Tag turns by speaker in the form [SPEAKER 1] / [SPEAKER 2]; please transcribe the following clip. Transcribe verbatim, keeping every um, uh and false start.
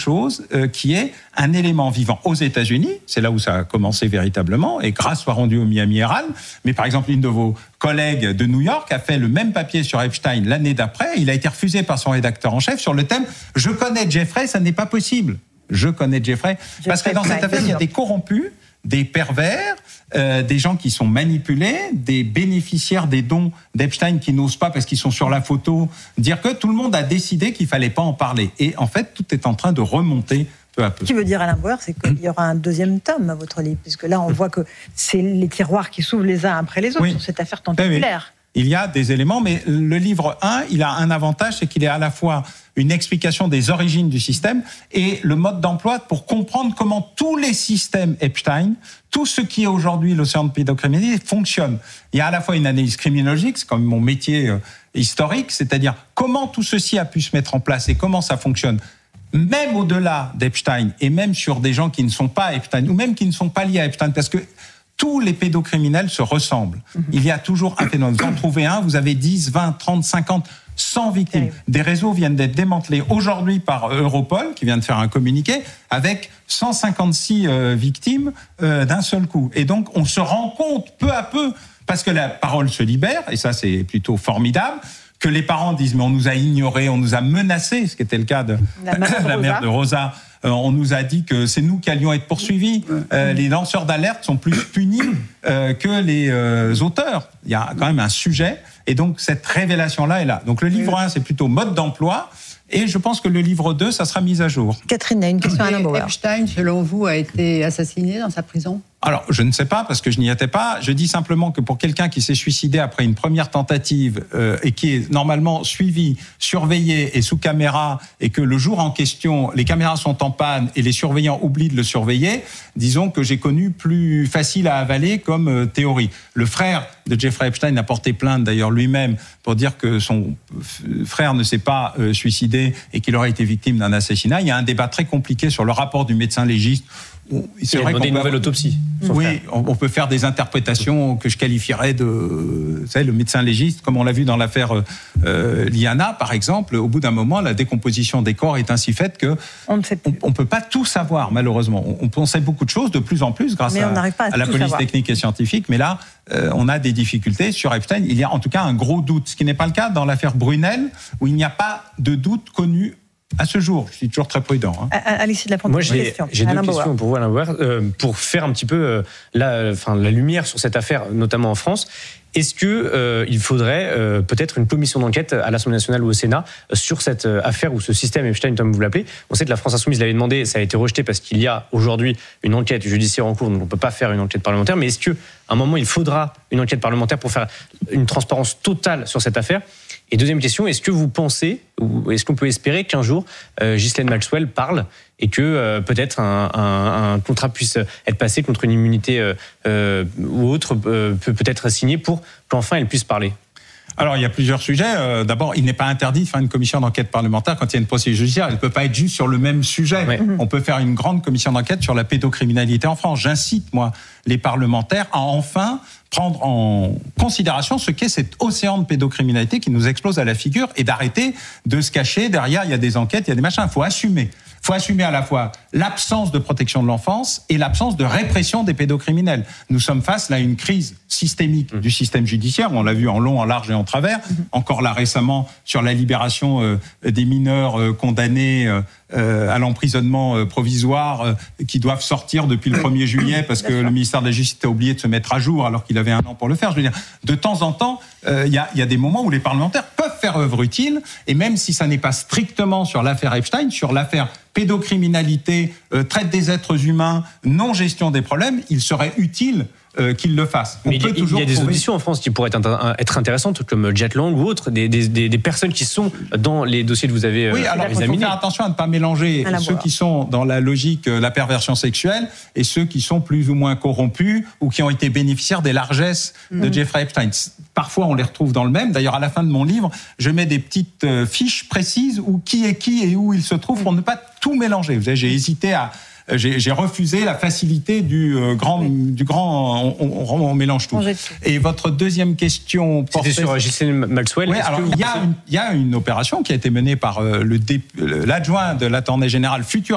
[SPEAKER 1] chose euh, qui est un élément vivant aux États-Unis. C'est là où ça a commencé véritablement, et grâce soit rendue au Miami Herald. Mais par exemple, une de vos collègues de New York a fait le même papier sur Epstein l'année d'après. Il a été refusé par son rédacteur en chef sur le thème « Je connais Jeffrey, ça n'est pas possible ». Je connais Jeffrey. Jeffrey parce que dans cette affaire, il y a des corrompus, des pervers, euh, des gens qui sont manipulés, des bénéficiaires des dons d'Epstein qui n'osent pas, parce qu'ils sont sur la photo, dire que tout le monde a décidé qu'il ne fallait pas en parler. Et en fait, tout est en train de remonter peu à peu.
[SPEAKER 2] Ce qui veut dire, Alain Bauer, c'est qu'il y aura un deuxième tome à votre livre, puisque là, on voit que c'est les tiroirs qui s'ouvrent les uns après les autres oui. sur cette affaire tentaculaire.
[SPEAKER 1] Oui. Il y a des éléments, mais le livre un, il a un avantage, c'est qu'il est à la fois une explication des origines du système et le mode d'emploi pour comprendre comment tous les systèmes Epstein, tout ce qui est aujourd'hui l'océan de pédocriminalité fonctionne. Il y a à la fois une analyse criminologique, c'est comme mon métier euh, historique, c'est-à-dire comment tout ceci a pu se mettre en place et comment ça fonctionne, même au-delà d'Epstein et même sur des gens qui ne sont pas Epstein ou même qui ne sont pas liés à Epstein, parce que tous les pédocriminels se ressemblent. Mmh. Il y a toujours un phénomène. Vous en trouvez un, vous avez dix, vingt, trente, cinquante, cent victimes. Mmh. Des réseaux viennent d'être démantelés aujourd'hui par Europol, qui vient de faire un communiqué, avec cent cinquante-six euh, victimes euh, d'un seul coup. Et donc, on se rend compte peu à peu, parce que la parole se libère, et ça c'est plutôt formidable, que les parents disent « mais on nous a ignorés, on nous a menacés », ce qui était le cas de la mère de, la mère de Rosa. Euh, on nous a dit que c'est nous qui allions être poursuivis. Euh, les lanceurs d'alerte sont plus punis euh, que les euh, auteurs. Il y a quand même un sujet. Et donc, cette révélation-là est là. Donc, le livre un, c'est plutôt mode d'emploi. Et je pense que le livre deux, ça sera mis à jour.
[SPEAKER 2] Catherine a une question à Alain Bauer.
[SPEAKER 3] Epstein, selon vous, a été assassiné dans sa prison ?
[SPEAKER 1] Alors, je ne sais pas, parce que je n'y étais pas. Je dis simplement que pour quelqu'un qui s'est suicidé après une première tentative euh, et qui est normalement suivi, surveillé et sous caméra, et que le jour en question, les caméras sont en panne et les surveillants oublient de le surveiller, disons que j'ai connu plus facile à avaler comme euh, théorie. Le frère de Jeffrey Epstein a porté plainte d'ailleurs lui-même pour dire que son frère ne s'est pas euh, suicidé et qu'il aurait été victime d'un assassinat. Il y a un débat très compliqué sur le rapport du médecin légiste.
[SPEAKER 4] C'est vrai qu'on peut une nouvelle autopsie.
[SPEAKER 1] Oui, on peut faire des interprétations que je qualifierais de, vous savez, le médecin légiste, comme on l'a vu dans l'affaire euh, Liana, par exemple. Au bout d'un moment, la décomposition des corps est ainsi faite que on ne on, peut pas tout savoir, malheureusement. On, on sait beaucoup de choses, de plus en plus, grâce à, à, à la police savoir. technique et scientifique. Mais là, euh, on a des difficultés sur Epstein. Il y a en tout cas un gros doute, ce qui n'est pas le cas dans l'affaire Brunel, où il n'y a pas de doute connu. À ce jour, je suis toujours très prudent. Hein.
[SPEAKER 2] Alexis de la Ponte,
[SPEAKER 4] moi, j'ai,
[SPEAKER 2] question.
[SPEAKER 4] j'ai deux
[SPEAKER 2] Alain
[SPEAKER 4] questions
[SPEAKER 2] Bauer.
[SPEAKER 4] pour vous, Alain Bauer, euh, pour faire un petit peu euh, la, enfin, la lumière sur cette affaire, notamment en France. Est-ce que euh, il faudrait euh, peut-être une commission d'enquête à l'Assemblée nationale ou au Sénat euh, sur cette euh, affaire ou ce système Epstein, comme vous l'appelez ? On sait que la France insoumise l'avait demandé, ça a été rejeté parce qu'il y a aujourd'hui une enquête judiciaire en cours, donc on ne peut pas faire une enquête parlementaire. Mais est-ce qu'à un moment, il faudra une enquête parlementaire pour faire une transparence totale sur cette affaire ? Et deuxième question, est-ce que vous pensez, ou est-ce qu'on peut espérer qu'un jour, euh, Ghislaine Maxwell parle et que euh, peut-être un, un, un contrat puisse être passé contre une immunité euh, euh, ou autre, euh, peut peut-être signé pour qu'enfin elle puisse parler ?
[SPEAKER 1] Alors, il y a plusieurs sujets. Euh, d'abord, il n'est pas interdit de faire une commission d'enquête parlementaire quand il y a une procédure judiciaire. Elle ne peut pas être juste sur le même sujet. Oui. On peut faire une grande commission d'enquête sur la pédocriminalité en France. J'incite, moi, les parlementaires à enfin prendre en considération ce qu'est cet océan de pédocriminalité qui nous explose à la figure et d'arrêter de se cacher derrière, il y a des enquêtes, il y a des machins. Il faut assumer. Il faut assumer à la fois l'absence de protection de l'enfance et l'absence de répression des pédocriminels. Nous sommes face là à une crise systémique mmh. du système judiciaire. On l'a vu en long, en large et en travers. Mmh. Encore là récemment sur la libération euh, des mineurs euh, condamnés euh, à l'emprisonnement euh, provisoire euh, qui doivent sortir depuis le premier juillet parce que le ministère de la Justice a oublié de se mettre à jour alors qu'il avait un an pour le faire. Je veux dire, de temps en temps, il euh, y, a, y a des moments où les parlementaires peuvent faire œuvre utile et même si ça n'est pas strictement sur l'affaire Epstein, sur l'affaire pédocriminalité, euh, traite des êtres humains, non-gestion des problèmes, il serait utile euh, qu'ils le fassent.
[SPEAKER 4] On Mais peut il, toujours il y a des trouver... auditions en France qui pourraient être, être intéressantes, comme Jet Lang ou autres, des, des, des, des personnes qui sont dans les dossiers que vous avez
[SPEAKER 1] oui, alors
[SPEAKER 4] examinés.
[SPEAKER 1] Il faut faire attention à ne pas mélanger ceux qui sont dans la logique euh, la perversion sexuelle et ceux qui sont plus ou moins corrompus ou qui ont été bénéficiaires des largesses mmh. de Jeffrey Epstein. Parfois, on les retrouve dans le même. D'ailleurs, à la fin de mon livre, je mets des petites euh, fiches précises où qui est qui et où il se trouve pour ne pas tout mélanger. Vous savez, j'ai hésité à... J'ai, j'ai refusé la facilité du euh, grand, oui. du grand on, on, on mélange tout. Et votre deuxième question
[SPEAKER 4] portait c'était sur Ghislaine Maxwell.
[SPEAKER 1] Oui, alors il y a une, il y a une opération qui a été menée par euh, le dé, l'adjoint de l'Attorney général futur